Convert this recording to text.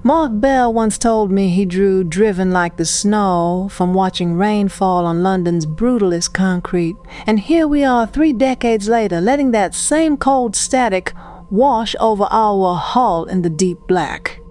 Mark Bell once told me he drew Driven Like the Snow from watching rain fall on London's brutalist concrete. And here we are 3 decades later, letting that same cold static wash over our hull in the deep black.